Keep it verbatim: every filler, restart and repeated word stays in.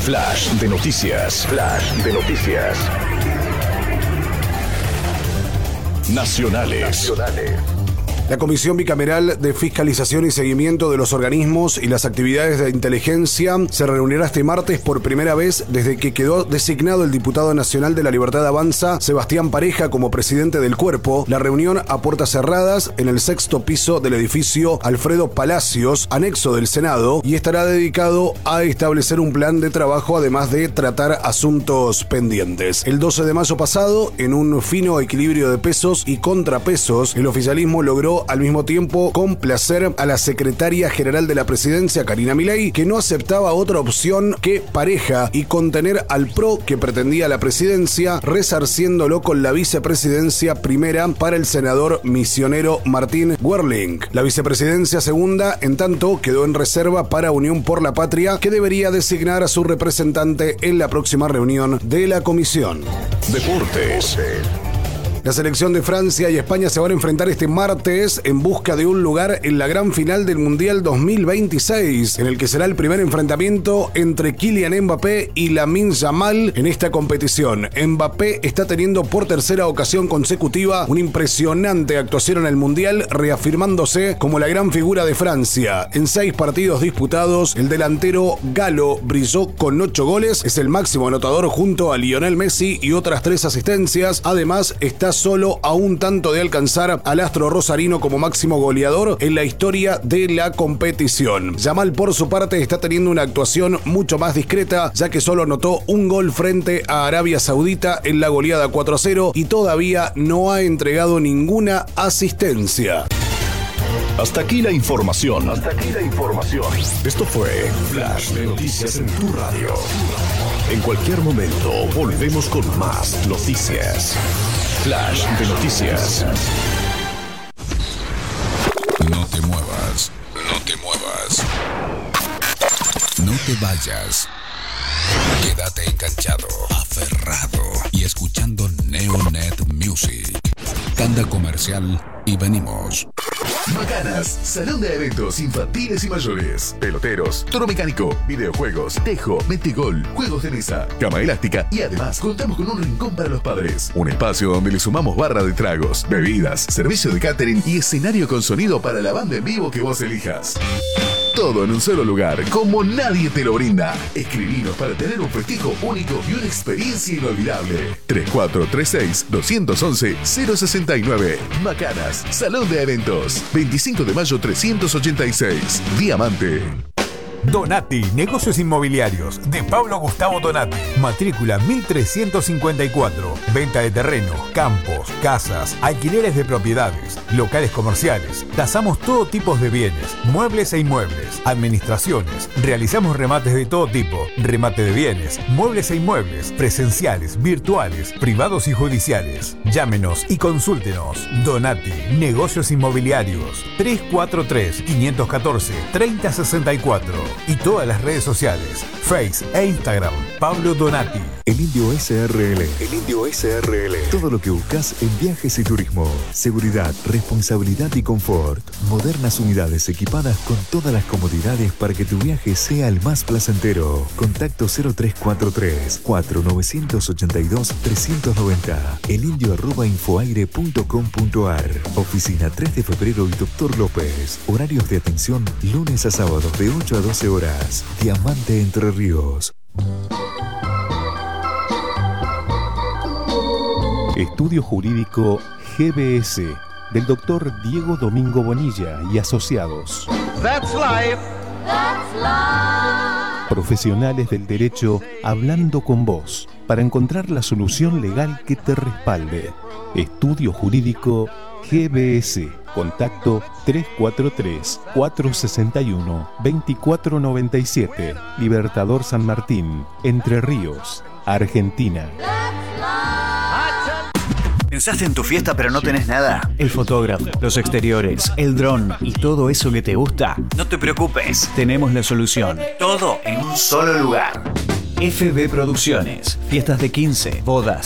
Flash de noticias. Flash de noticias. Nacionales. Nacionales. La Comisión Bicameral de Fiscalización y Seguimiento de los Organismos y las Actividades de Inteligencia se reunirá este martes por primera vez desde que quedó designado el diputado nacional de la Libertad Avanza, Sebastián Pareja, como presidente del cuerpo. La reunión a puertas cerradas en el sexto piso del edificio Alfredo Palacios, anexo del Senado, y estará dedicado a establecer un plan de trabajo, además de tratar asuntos pendientes. El doce de mayo pasado, en un fino equilibrio de pesos y contrapesos, el oficialismo logró al mismo tiempo complacer a la secretaria general de la presidencia, Karina Milei, que no aceptaba otra opción que Pareja y contener al P R O, que pretendía la presidencia, resarciéndolo con la vicepresidencia primera para el senador misionero Martín Werling. La vicepresidencia segunda, en tanto, quedó en reserva para Unión por la Patria, que debería designar a su representante en la próxima reunión de la comisión. Deportes. La selección de Francia y España se van a enfrentar este martes en busca de un lugar en la gran final del Mundial dos mil veintiséis, en el que será el primer enfrentamiento entre Kylian Mbappé y Lamine Yamal en esta competición. Mbappé está teniendo por tercera ocasión consecutiva una impresionante actuación en el Mundial, reafirmándose como la gran figura de Francia. En seis partidos disputados, el delantero galo brilló con ocho goles, es el máximo anotador junto a Lionel Messi y otras tres asistencias. Además, está solo a un tanto de alcanzar al astro rosarino como máximo goleador en la historia de la competición. Yamal, por su parte, está teniendo una actuación mucho más discreta, ya que solo anotó un gol frente a Arabia Saudita en la goleada cuatro a cero y todavía no ha entregado ninguna asistencia. Hasta aquí la información. Hasta aquí la información. Esto fue Flash de Noticias en tu radio. En cualquier momento volvemos con más noticias. Flash de Noticias. No te muevas, no te muevas. No te vayas. Quédate enganchado, aferrado y escuchando Neonet Music. Tanda comercial y venimos. Macanas, salón de eventos infantiles y mayores, peloteros, toro mecánico, videojuegos, tejo, metegol, juegos de mesa, cama elástica y además contamos con un rincón para los padres. Un espacio donde le sumamos barra de tragos, bebidas, servicio de catering y escenario con sonido para la banda en vivo que vos elijas. Todo en un solo lugar, como nadie te lo brinda. Escribinos para tener un festejo único y una experiencia inolvidable. tres cuatro tres seis, dos uno uno, cero seis nueve. Macanas, Salón de Eventos. veinticinco de mayo trescientos ochenta y seis. Diamante. Donati, Negocios Inmobiliarios, de Pablo Gustavo Donati. Matrícula mil trescientos cincuenta y cuatro. Venta de terrenos, campos, casas, alquileres de propiedades, locales comerciales. Tasamos todo tipo de bienes, muebles e inmuebles, administraciones. Realizamos remates de todo tipo, remate de bienes, muebles e inmuebles, presenciales, virtuales, privados y judiciales. Llámenos y consúltenos. Donati, Negocios Inmobiliarios. tres cuatro tres, cinco uno cuatro, tres cero seis cuatro. Y todas las redes sociales, Face e Instagram, Pablo Donati. El Indio S R L. El Indio S R L. Todo lo que buscas en viajes y turismo. Seguridad, responsabilidad y confort. Modernas unidades equipadas con todas las comodidades para que tu viaje sea el más placentero. Contacto cero tres cuatro tres, cuatro nueve ocho dos, tres nueve cero. elindio arroba infoaire punto com punto ar. Oficina tres de febrero y Doctor López. Horarios de atención lunes a sábados de ocho a doce horas. Diamante Entre Ríos. Estudio Jurídico G B S del doctor Diego Domingo Bonilla y asociados. That's life. That's life. Profesionales del derecho hablando con vos para encontrar la solución legal que te respalde. Estudio Jurídico G B S. Contacto tres cuatro tres, cuatro seis uno, dos cuatro nueve siete. Libertador San Martín, Entre Ríos, Argentina. ¿Pensaste en tu fiesta pero no tenés nada? El fotógrafo, los exteriores, el dron y todo eso que te gusta. No te preocupes, tenemos la solución. Todo en un solo lugar. F B Producciones. Fiestas de quince, bodas,